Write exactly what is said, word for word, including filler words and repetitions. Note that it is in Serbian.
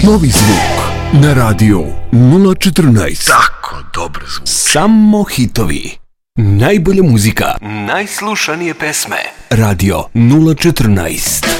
Novi zvuk na radio nula četrnaest. Tako dobro zvuči. Samo hitovi. Najbolja muzika. Najslušanije pesme. Radio nula četrnaest.